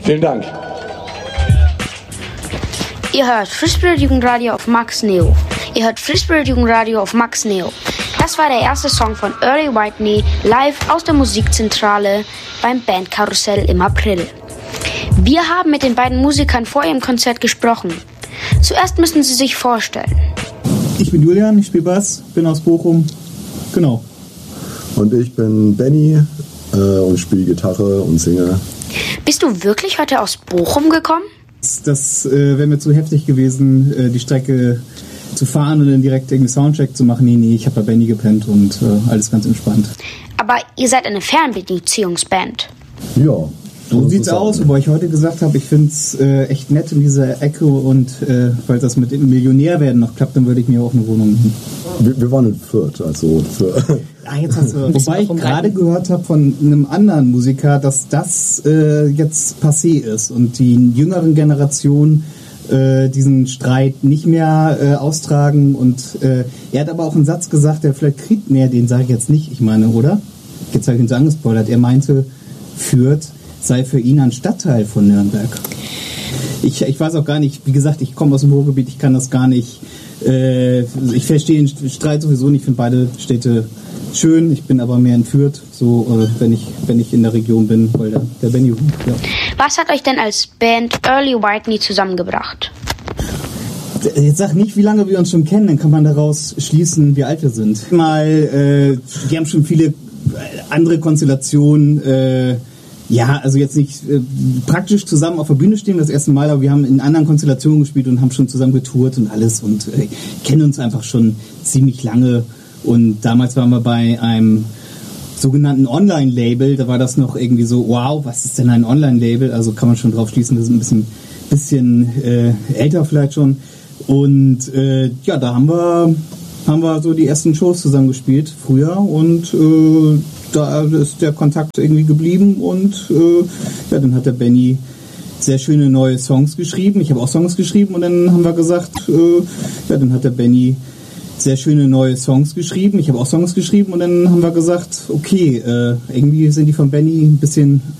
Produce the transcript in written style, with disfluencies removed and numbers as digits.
Vielen Dank. Ihr hört Free Spirit Jugendradio auf Max Neo. Das war der erste Song von Early Whitney live aus der Musikzentrale beim Bandkarussell im April. Wir haben mit den beiden Musikern vor ihrem Konzert gesprochen. Zuerst müssen sie sich vorstellen. Ich bin Julian, ich spiele Bass, bin aus Bochum. Genau. Und ich bin Benny und spiele Gitarre und singe. Bist du wirklich heute aus Bochum gekommen? Das wäre mir zu heftig gewesen, die Strecke zu fahren und dann direkt irgendwie Soundcheck zu machen. Nee, ich habe bei Benny gepennt und alles ganz entspannt. Aber ihr seid eine Fernbeziehungsband. Ja. So sieht's aus, wobei ich heute gesagt habe, ich finde es echt nett in dieser Ecke und falls das mit dem Millionärwerden noch klappt, dann würde ich mir auch eine Wohnung nehmen. Wir waren in Fürth, also für... Jetzt hast du, wobei ich gerade gehört habe von einem anderen Musiker, dass das jetzt passé ist und die jüngeren Generationen diesen Streit nicht mehr austragen und er hat aber auch einen Satz gesagt, der vielleicht kriegt mehr, den sage ich jetzt nicht, ich meine, oder? Jetzt habe ich ihn so angespoilert, er meinte, Fürth sei für ihn ein Stadtteil von Nürnberg. Ich weiß auch gar nicht, wie gesagt, ich komme aus dem Ruhrgebiet, ich kann das gar nicht, ich verstehe den Streit sowieso nicht, ich finde beide Städte schön, ich bin aber mehr in Fürth, so wenn ich in der Region bin, weil der Benny wohnt. Ja. Was hat euch denn als Band Early Whitney zusammengebracht? Jetzt sag nicht, wie lange wir uns schon kennen, dann kann man daraus schließen, wie alt wir sind. Die haben schon viele andere Konstellationen, ja, also jetzt nicht praktisch zusammen auf der Bühne stehen das erste Mal, aber wir haben in anderen Konstellationen gespielt und haben schon zusammen getourt und alles und kennen uns einfach schon ziemlich lange. Und damals waren wir bei einem sogenannten Online-Label, da war das noch irgendwie so, wow, was ist denn ein Online-Label? Also kann man schon drauf schließen, das ist ein bisschen älter vielleicht schon. Und ja, da haben wir so die ersten Shows zusammen gespielt früher und da ist der Kontakt irgendwie geblieben und ja, dann hat der Benny sehr schöne neue Songs geschrieben. Ich habe auch Songs geschrieben und dann haben wir gesagt, ja, dann hat der Benny sehr schöne neue Songs geschrieben. Ich habe auch Songs geschrieben und dann haben wir gesagt, okay, irgendwie sind die von Benny ein bisschen